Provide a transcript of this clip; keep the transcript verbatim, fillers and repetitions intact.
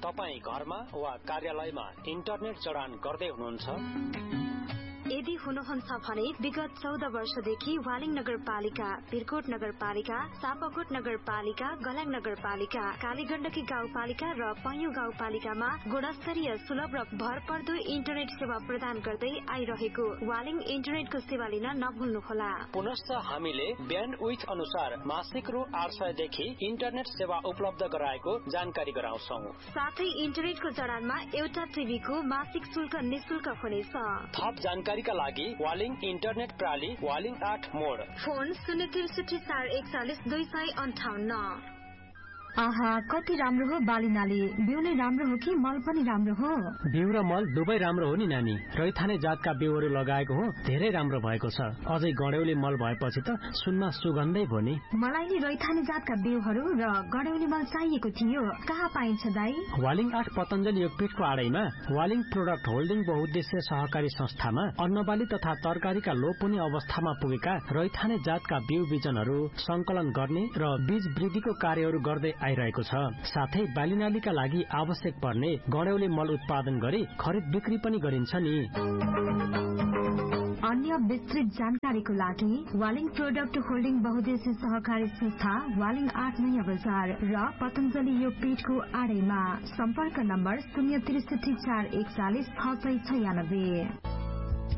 तपाई घरमा वा कार्यालयमा इन्टरनेट जडान गर्दै हुनुहुन्छ? यदि हुनुहुन्छ भने विगत चौध वर्षदेखि वालिङ नगरपालिका, बिरकोट नगरपालिका, सापकोट नगरपालिका, गलाङ नगरपालिका, कालीगण्डकी गाउँपालिका र पैयुँ गाउँपालिकामा गुणस्तरीय, सुलभ र भरपर्दो इन्टरनेट सेवा प्रदान गर्दै आइरहेको वालिङ इन्टरनेटको सेवा लिन नभुल्नुहोला। पुनश्च हामीले ब्यान्डविड्थ अनुसार मासिक रु आठ सय देखि इन्टरनेट सेवा उपलब्ध गराएको जानकारी गराउँछौ। साथै इन्टरनेटको जडानमा एउटा टिभीको मासिक शुल्क निशुल्क हुनेछ। थप जानकारी का लागि वालिङ इन्टरनेट प्रणाली वालिङ आठ मोड, फोन शून्य त्रिसठी चार एकचालिस दुई सय अन्ठाउन्न। आहा, कति राम्रो हो बालीनाली। बिउ नै राम्रो हो कि मल पनि राम्रो हो? बिउ र मल दुवै राम्रो हो नि नानी। रैथाने जातका बिउहरू लगाएको हो, धेरै राम्रो भएको छ। अझै गड्यौली मल भएपछि त सुनमा सुगन्धै भयो नि। मलाई नि रैथाने जातका बिउहरू र गड्यौली मल चाहिएको थियो। कहाँ पाइन्छ दाई? वालिङ आठ पतञ्जलि योगपीठको आडैमा वालिङ प्रोडक्ट होल्डिङ बहुउद्देश्य सहकारी संस्थामा अन्नबाली तथा तरकारीका लोपुनी अवस्थामा पुगेका रैथाने जातका बिउ बिजनहरू संकलन गर्ने र बीज वृद्धिको कार्यहरू गर्दै आइरहेको छ। साथै बालीनालीका लागि आवश्यक पर्ने गड्यौली मल उत्पादन गरी खरिद बिक्री पनि गरिन्छ नि। अन्य विस्तृत जानकारीको लागि वालिङ प्रोडक्ट होल्डिङ बहुउद्देश्य सहकारी संस्था वालिङ आठ नयाँ बजार र पतञ्जलि योगपीठको आडैमा। सम्पर्क नम्बर शून्य त्रिसठी चार एकचालिस छ सय छयानब्बे।